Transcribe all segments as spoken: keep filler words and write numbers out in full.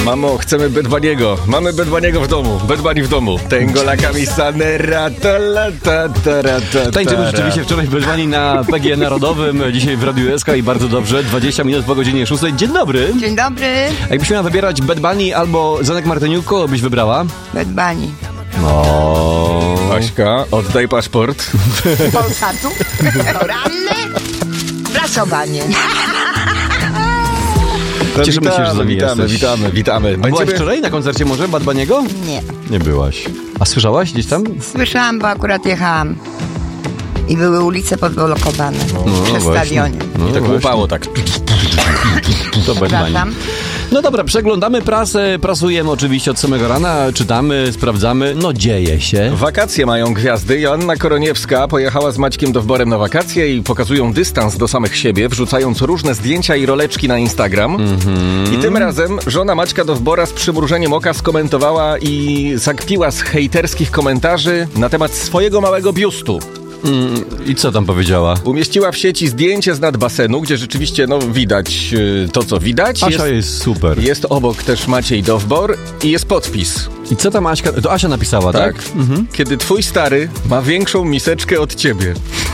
Mamo, chcemy Bad Bunny'ego. Mamy Bad Bunny'ego w domu. Bad Bunny w domu. Tengo la camisa nera, ta la ta ta ra, ta. Tańczymy rzeczywiście wczoraj Bad Bunny na P G Narodowym, dzisiaj w Radiu S K i bardzo dobrze. dwadzieścia minut po godzinie szóstej. Dzień dobry. Dzień dobry. A jakbyś miała wybierać Bad Bunny albo Zenek Martyniuk, kogo byś wybrała? Bad Bunny. No. Aśka, oddaj paszport. Polsatu. Ranne. Prasowanie. Cieszymy się, że z nami witamy, jesteś. witamy, witamy. Byłaś Będziemy... wczoraj na koncercie może Bad Bunny'ego? Nie. Nie byłaś. A słyszałaś gdzieś tam? Słyszałam, bo akurat jechałam. I były ulice podblokowane No, przy właśnie. stadionie. No, I tak właśnie. łupało tak. To Bad Bunny. Przepraszam. No dobra, przeglądamy prasę, prasujemy oczywiście od samego rana, czytamy, sprawdzamy, no dzieje się. Wakacje mają gwiazdy. Joanna Koroniewska pojechała z Maćkiem Dowborem na wakacje i pokazują dystans do samych siebie, wrzucając różne zdjęcia i roleczki na Instagram. Mm-hmm. I tym razem żona Maćka Dowbora z przymrużeniem oka skomentowała i zakpiła z hejterskich komentarzy na temat swojego małego biustu. Mm, I co tam powiedziała? Umieściła w sieci zdjęcie z nad basenu, gdzie rzeczywiście no, widać y, to, co widać. Asia jest, jest super. Jest obok też Maciej Dowbor i jest podpis. I co tam Aśka? To Asia napisała, tak? Tak. Mhm. Kiedy twój stary ma większą miseczkę od ciebie.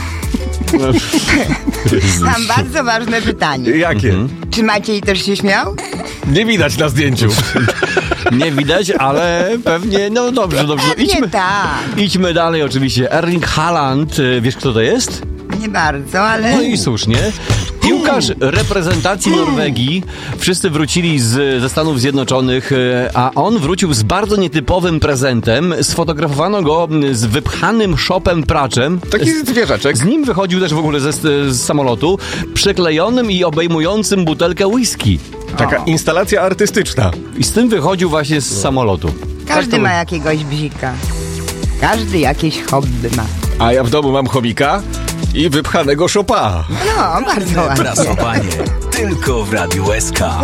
Mam bardzo ważne pytanie. Jakie? Mhm. Czy Maciej też się śmiał? Nie widać na zdjęciu. Nie widać, ale pewnie, no dobrze, dobrze. Pewnie Idźmy, tak. idźmy dalej oczywiście. Erling Haaland, y, wiesz kto to jest? Nie bardzo, ale... No i słusznie. Piłkarz reprezentacji Norwegii. Wszyscy wrócili z, ze Stanów Zjednoczonych, e, a on wrócił z bardzo nietypowym prezentem. Sfotografowano go z wypchanym szopem praczem. Taki zwierzaczek. Z nim wychodził też w ogóle ze, z samolotu, przyklejonym i obejmującym butelkę whisky. Taka instalacja artystyczna. I z tym wychodził właśnie z samolotu. Każdy Tak to- ma jakiegoś bzika. Każdy jakieś hobby ma. A ja w domu mam chomika i wypchanego szopa. No, bardzo ładnie. Prasowanie tylko w Radiu S K.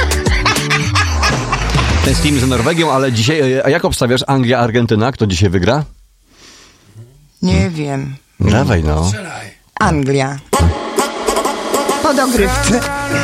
Tęsknimy za Norwegią, ale dzisiaj, e, a jak obstawiasz Anglia, Argentyna? Kto dzisiaj wygra? Nie wiem. Dawaj no. Anglia. Po dogrywce.